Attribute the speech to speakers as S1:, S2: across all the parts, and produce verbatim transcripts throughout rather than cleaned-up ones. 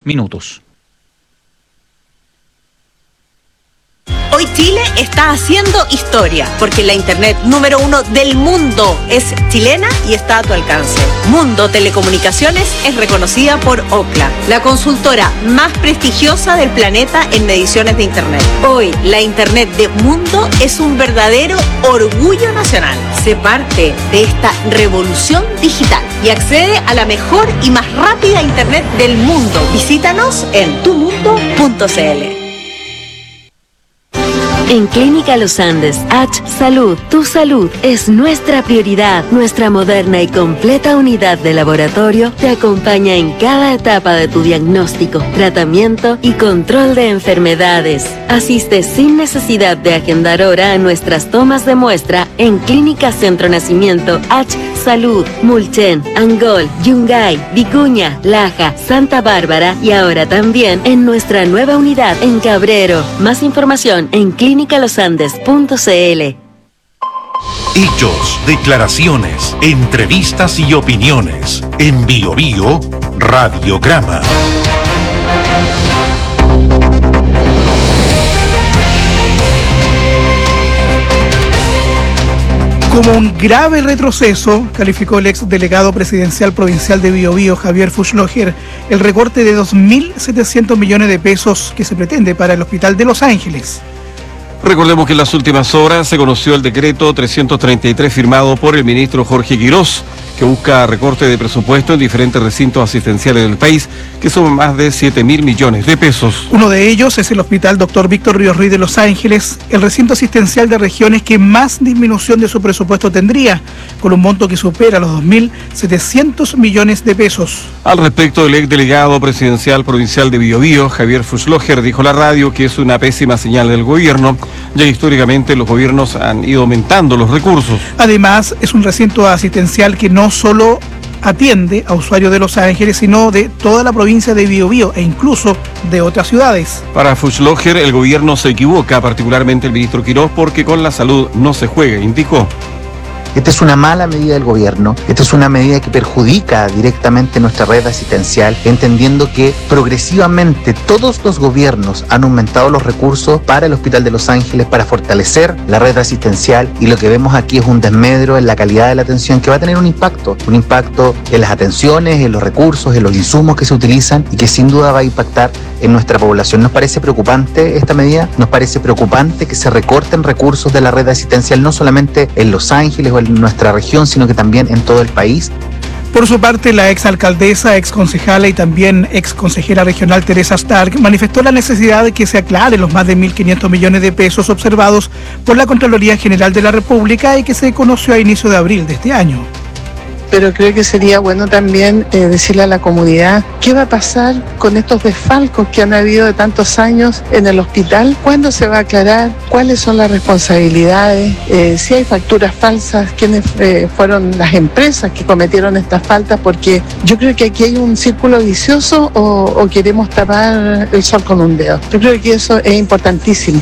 S1: minutos.
S2: Hoy Chile está haciendo historia, porque la internet número uno del mundo es chilena y está a tu alcance. Mundo Telecomunicaciones es reconocida por Ookla, la consultora más prestigiosa del planeta en mediciones de internet. Hoy, la internet de Mundo es un verdadero orgullo nacional. Sé parte de esta revolución digital y accede a la mejor y más rápida internet del mundo. Visítanos en tu mundo punto c l.
S3: En Clínica Los Andes, H Salud, tu salud es nuestra prioridad. Nuestra moderna y completa unidad de laboratorio te acompaña en cada etapa de tu diagnóstico, tratamiento y control de enfermedades. Asiste sin necesidad de agendar hora a nuestras tomas de muestra en Clínica Centro Nacimiento, H Salud, Mulchen, Angol, Yungay, Vicuña, Laja, Santa Bárbara y ahora también en nuestra nueva unidad en Cabrero. Más información en clínica los andes punto c l.
S4: Hechos, declaraciones, entrevistas y opiniones. En Bio Bio, Radiograma.
S5: Como un grave retroceso, calificó el ex delegado presidencial provincial de Biobío, Javier Fuchslocher, el recorte de dos mil setecientos millones de pesos que se pretende para el Hospital de Los Ángeles.
S6: Recordemos que en las últimas horas se conoció el decreto trescientos treinta y tres firmado por el ministro Jorge Quirós, que busca recorte de presupuesto en diferentes recintos asistenciales del país, que suman más de siete mil millones de pesos.
S5: Uno de ellos es el Hospital Doctor Víctor Ríos Ruiz de Los Ángeles, el recinto asistencial de regiones que más disminución de su presupuesto tendría, con un monto que supera los dos mil setecientos millones de pesos.
S6: Al respecto, el ex delegado presidencial provincial de Biobío, Javier Fuchslocher, dijo a la radio que es una pésima señal del gobierno, ya históricamente los gobiernos han ido aumentando los recursos.
S5: Además, es un recinto asistencial que no solo atiende a usuarios de Los Ángeles, sino de toda la provincia de Biobío e incluso de otras ciudades.
S6: Para Fuchslocher, el gobierno se equivoca, particularmente el ministro Quirós, porque con la salud no se juega, indicó.
S7: Esta es una mala medida del gobierno, esta es una medida que perjudica directamente nuestra red asistencial, entendiendo que progresivamente todos los gobiernos han aumentado los recursos para el Hospital de Los Ángeles, para fortalecer la red asistencial, y lo que vemos aquí es un desmedro en la calidad de la atención que va a tener un impacto, un impacto en las atenciones, en los recursos, en los insumos que se utilizan y que sin duda va a impactar en nuestra población. Nos parece preocupante esta medida, nos parece preocupante que se recorten recursos de la red asistencial no solamente en Los Ángeles o en nuestra región, sino que también en todo el país.
S5: Por su parte, la exalcaldesa, exconcejala y también exconsejera regional Teresa Stark manifestó la necesidad de que se aclaren los más de mil quinientos millones de pesos observados por la Contraloría General de la República y que se conoció a inicio de abril de este año.
S8: Pero creo que sería bueno también eh, decirle a la comunidad qué va a pasar con estos desfalcos que han habido de tantos años en el hospital, cuándo se va a aclarar, cuáles son las responsabilidades, eh, si hay facturas falsas, quiénes eh, fueron las empresas que cometieron estas faltas, porque yo creo que aquí hay un círculo vicioso o, o queremos tapar el sol con un dedo. Yo creo que eso es importantísimo.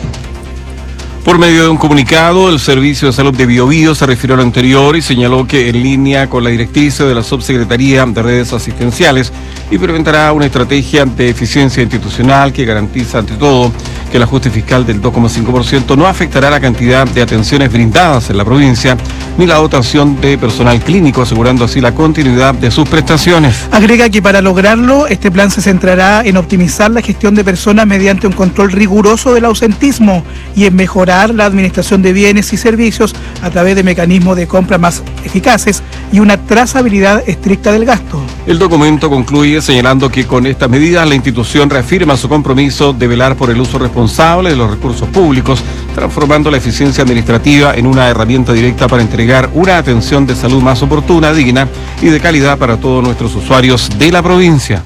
S6: Por medio de un comunicado, el Servicio de Salud de Biobío se refirió a lo anterior y señaló que en línea con la directriz de la Subsecretaría de Redes Asistenciales implementará una estrategia de eficiencia institucional que garantiza ante todo que el ajuste fiscal del dos coma cinco por ciento no afectará la cantidad de atenciones brindadas en la provincia ni la dotación de personal clínico, asegurando así la continuidad de sus prestaciones.
S5: Agrega que para lograrlo, este plan se centrará en optimizar la gestión de personas mediante un control riguroso del ausentismo y en mejorar la administración de bienes y servicios a través de mecanismos de compra más eficaces y una trazabilidad estricta del gasto.
S6: El documento concluye señalando que con estas medidas la institución reafirma su compromiso de velar por el uso responsable de los recursos públicos, transformando la eficiencia administrativa en una herramienta directa para entregar una atención de salud más oportuna, digna y de calidad para todos nuestros usuarios de la provincia.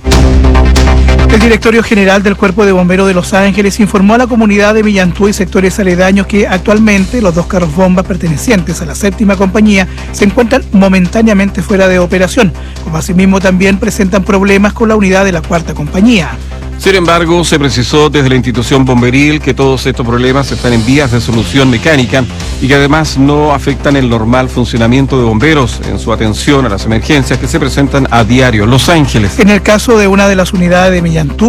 S5: El directorio general del Cuerpo de Bomberos de Los Ángeles informó a la comunidad de Millantú y sectores aledaños que actualmente los dos carros bombas pertenecientes a la séptima compañía se encuentran momentáneamente fuera de operación, como asimismo también presentan problemas con la unidad de la cuarta compañía.
S6: Sin embargo, se precisó desde la institución bomberil que todos estos problemas están en vías de solución mecánica y que además no afectan el normal funcionamiento de bomberos en su atención a las emergencias que se presentan a diario en Los Ángeles.
S5: En el caso de una de las unidades de Millantú,